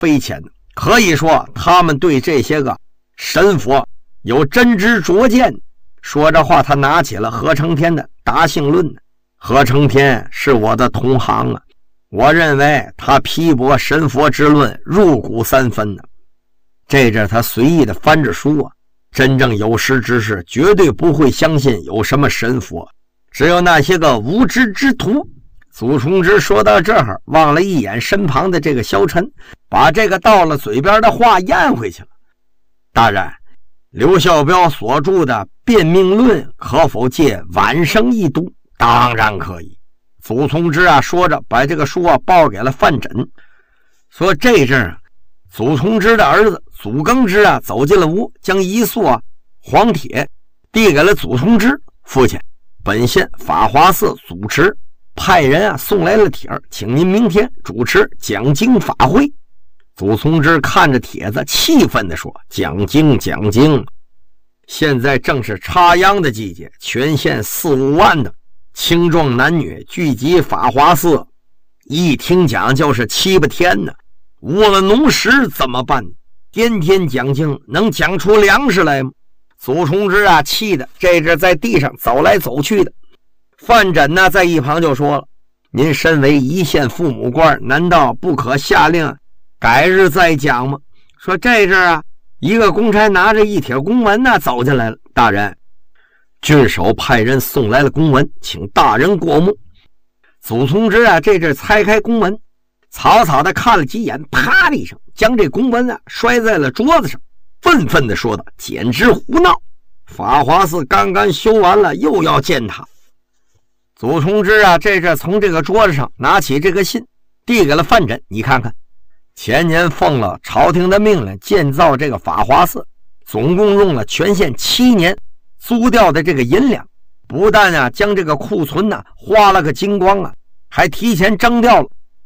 非浅的。可以说他们对这些个神佛有真知灼见。说这话，他拿起了何承天的《达性论》。何承天是我的同行啊，我认为他批驳神佛之论入骨三分呢。这阵他随意的翻着书啊，真正有识之士绝对不会相信有什么神佛，只有那些个无知之徒。祖冲之说到这儿，望了一眼身旁的这个萧晨，把这个到了嘴边的话咽回去了。大人，刘孝标所著的《辩命论》可否借晚生一读？当然可以。祖冲之啊说着，把这个书啊报给了范缜，说这阵啊，祖冲之的儿子祖庚之啊走进了屋，将一束啊黄帖递给了祖冲之。父亲，本县法华寺主持派人啊送来了帖儿，请您明天主持讲经法会。祖冲之看着帖子，气愤地说：讲经讲经，现在正是插秧的季节，全县4、5万的青壮男女聚集法华寺，一听讲就是7、8天呢，误了农时怎么办？天天讲经能讲出粮食来吗？祖冲之啊气的这阵在地上走来走去的。范缜呢在一旁就说了：您身为一县父母官，难道不可下令改日再讲吗？说这阵啊，一个公差拿着一帖公文呢走进来了。大人，郡守派人送来了公文，请大人过目。祖冲之啊这阵拆开公文，草草的看了几眼，啪的一声将这公文啊摔在了桌子上，愤愤地说道：简直胡闹！法华寺刚刚修完了，又要践踏。祖冲之啊这阵从这个桌子上拿起这个信，递给了范缜，你看看，前年奉了朝廷的命令建造这个法华寺，总共用了全县7年租掉的这个银两，不但啊将这个库存呢花了个精光啊，还提前征掉了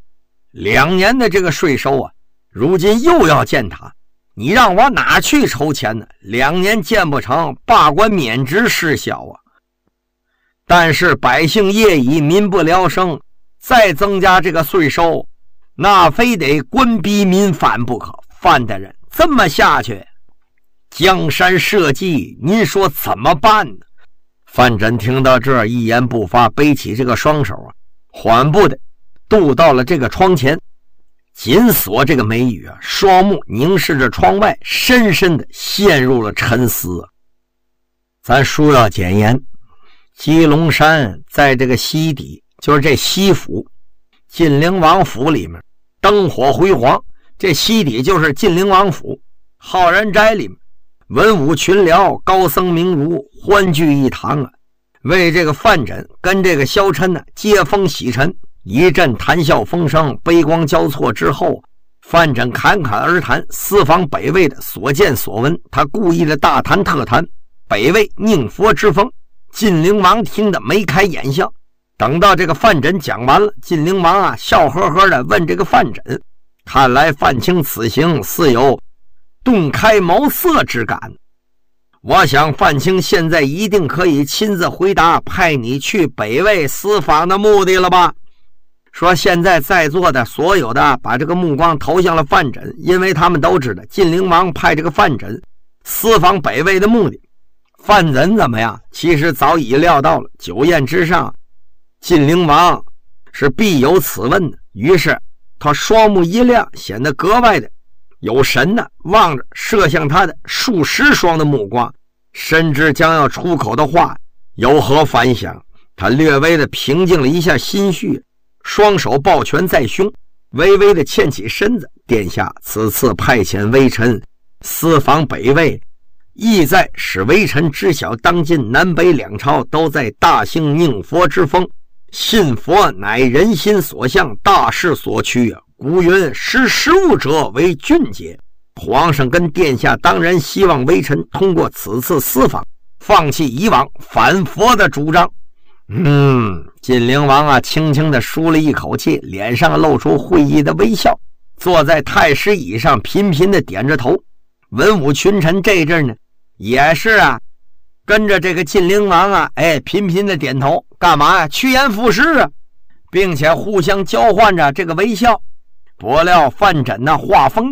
2年的这个税收啊，如今又要践踏，你让我哪去筹钱呢？2年建不成，罢官免职事小啊！但是百姓业已，民不聊生，再增加这个税收，那非得官逼民反不可。范大人，这么下去，江山社稷，您说怎么办呢？范缜听到这儿，一言不发，背起这个双手啊，缓步的渡到了这个窗前，紧锁这个眉宇啊，双目凝视着窗外，深深的陷入了沉思啊。咱书要简言，鸡龙山在这个西底，就是这西府晋灵王府里面灯火辉煌，这西底就是晋灵王府。浩然斋里面文武群僚，高僧名儒欢聚一堂啊，为这个范缜跟这个萧琛呢接风洗尘。一阵谈笑风生，悲光交错之后，范缜侃侃而谈四方北魏的所见所闻，他故意的大谈特谈北魏宁佛之风。晋灵王听得眉开眼笑。等到这个范缜讲完了，晋灵王啊笑呵呵的问这个范缜，看来范卿此行似有顿开茅塞之感，我想范卿现在一定可以亲自回答派你去北魏私访的目的了吧？说现在在座的所有的把这个目光投向了范缜，因为他们都知道晋灵王派这个范缜私访北魏的目的。范缜怎么样？其实早已料到了，酒宴之上晋灵王是必有此问的，于是他双目一亮，显得格外的有神呢，望着射向他的数十双的目光，深知将要出口的话有何反响。他略微的平静了一下心绪，双手抱拳在胸，微微的欠起身子。殿下此次派遣微臣私访北魏，意在使微臣知晓当今南北两朝都在大兴宁佛之风，信佛乃人心所向，大势所趋啊。古云识时务者为俊杰，皇上跟殿下当然希望微臣通过此次私访，放弃以往反佛的主张。晋灵王啊轻轻地舒了一口气，脸上露出会意的微笑，坐在太师椅上频频地点着头。文武群臣这阵呢也是啊跟着这个晋灵王啊频频地点头，干嘛呀？趋炎附势啊，并且互相交换着这个微笑。不料范缜呢话锋